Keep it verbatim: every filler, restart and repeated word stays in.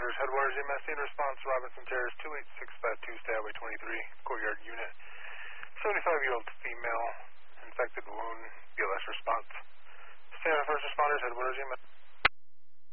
responders, Headwaters E M S in response, Robinson Terrace, two eight six five two, Highway twenty-three, Courtyard Unit. seventy-five-year-old female, infected wound, B L S response. Stand by first responders, Headwaters E M S.